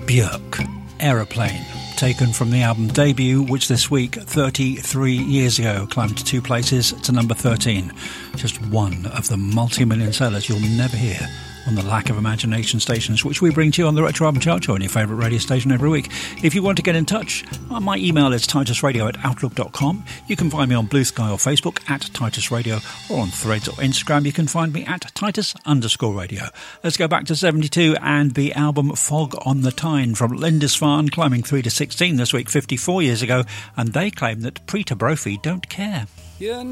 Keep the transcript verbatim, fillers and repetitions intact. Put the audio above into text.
Björk, Aeroplane, taken from the album Debut, which this week, thirty-three years ago, climbed two places to number thirteen. Just one of the multi-million sellers you'll never hear on the Lack of Imagination stations, which we bring to you on the Retro Album Chart Show on your favourite radio station every week. If you want to get in touch, my email is titusradio at outlook dot com. You can find me on Blue Sky or Facebook at Titus Radio, or on Threads or Instagram you can find me at Titus underscore radio. Let's go back to seventy-two and the album Fog on the Tyne from Lindisfarne, climbing three to sixteen this week, fifty-four years ago, and they claim that Preeta Brophy don't care. You